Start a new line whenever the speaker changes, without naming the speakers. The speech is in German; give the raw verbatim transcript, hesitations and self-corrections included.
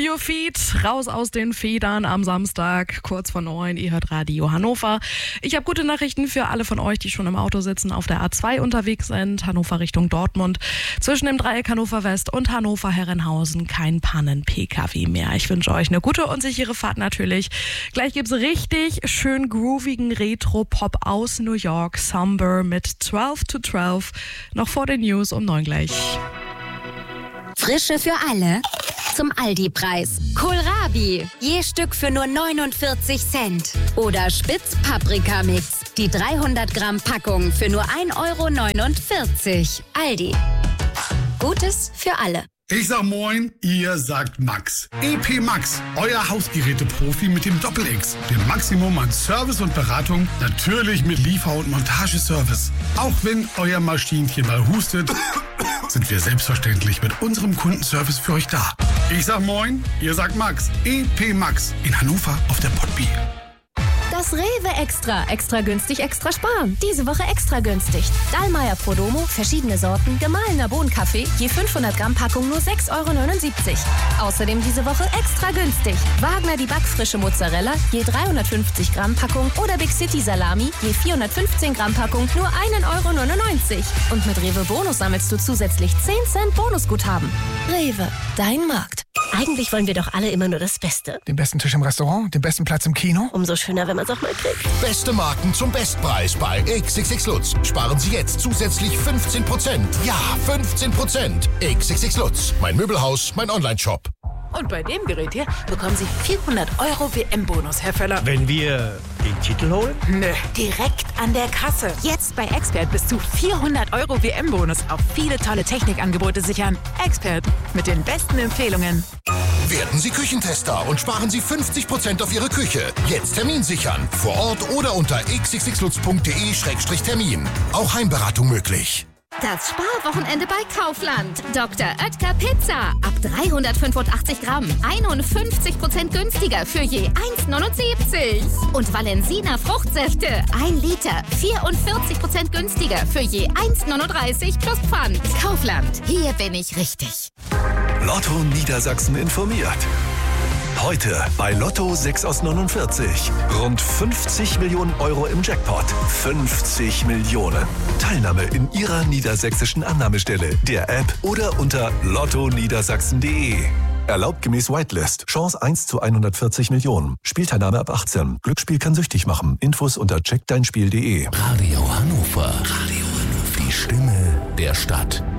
Your Feet, raus aus den Federn am Samstag, kurz vor neun. Ihr hört Radio Hannover. Ich habe gute Nachrichten für alle von euch, die schon im Auto sitzen, auf der A zwei unterwegs sind. Hannover Richtung Dortmund. Zwischen dem Dreieck Hannover West und Hannover Herrenhausen kein Pannen-P K W mehr. Ich wünsche euch eine gute und sichere Fahrt natürlich. Gleich gibt's richtig schön groovigen Retro-Pop aus New York. Somber mit zwölf to zwölf. Noch vor den News um neun gleich.
Frische für alle zum Aldi-Preis. Kohlrabi, je Stück für nur neunundvierzig Cent. Oder Spitz-Paprika-Mix, die dreihundert Gramm Packung für nur ein Euro neunundvierzig. Aldi. Gutes für alle.
Ich sag moin, ihr sagt Max. E P Max, euer Hausgeräte-Profi mit dem Doppel-X. Dem Maximum an Service und Beratung, natürlich mit Liefer- und Montageservice. Auch wenn euer Maschinchen mal hustet, sind wir selbstverständlich mit unserem Kundenservice für euch da. Ich sag moin, ihr sagt Max. E P Max in Hannover auf der Potby.
Das Rewe Extra. Extra günstig, extra sparen. Diese Woche extra günstig. Dallmayr Prodomo, verschiedene Sorten, gemahlener Bohnenkaffee, je fünfhundert Gramm Packung nur sechs Euro neunundsiebzig. Außerdem diese Woche extra günstig. Wagner die backfrische Mozzarella, je dreihundertfünfzig Gramm Packung oder Big City Salami, je vierhundertfünfzehn Gramm Packung nur ein Euro neunundneunzig. Und mit Rewe Bonus sammelst du zusätzlich zehn Cent Bonusguthaben. Rewe, dein Markt.
Eigentlich wollen wir doch alle immer nur das Beste.
Den besten Tisch im Restaurant, den besten Platz im Kino.
Umso schöner, wenn man es auch mal kriegt.
Beste Marken zum Bestpreis bei X X X Lutz. Sparen Sie jetzt zusätzlich fünfzehn Prozent. Ja, fünfzehn Prozent. X X X Lutz. Mein Möbelhaus, mein Online-Shop.
Und bei dem Gerät hier bekommen Sie vierhundert Euro W M-Bonus, Herr Völler.
Wenn wir den Titel holen?
Nö, direkt an der Kasse. Jetzt bei Expert bis zu vierhundert Euro W M-Bonus auf viele tolle Technikangebote sichern. Expert mit den besten Empfehlungen.
Werden Sie Küchentester und sparen Sie fünfzig Prozent auf Ihre Küche. Jetzt Termin sichern. Vor Ort oder unter x x x lutz punkt d e Schrägstrich Termin. Auch Heimberatung möglich.
Das Sparwochenende bei Kaufland. Doktor Oetker Pizza. Ab dreihundertfünfundachtzig Gramm. einundfünfzig Prozent günstiger für je eins neunundsiebzig. Und Valensina Fruchtsäfte. ein Liter. vierundvierzig Prozent günstiger für je eins neununddreißig plus Pfand. Kaufland. Hier bin ich richtig.
Lotto Niedersachsen informiert. Heute bei Lotto sechs aus neunundvierzig. Rund fünfzig Millionen Euro im Jackpot. fünfzig Millionen. Teilnahme in Ihrer niedersächsischen Annahmestelle, der App oder unter lotto niedersachsen punkt d e. Erlaubt gemäß Whitelist. Chance eins zu hundertvierzig Millionen. Spielteilnahme ab achtzehn. Glücksspiel kann süchtig machen. Infos unter check dein spiel punkt d e.
Radio Hannover. Radio Hannover. Die Stimme der Stadt.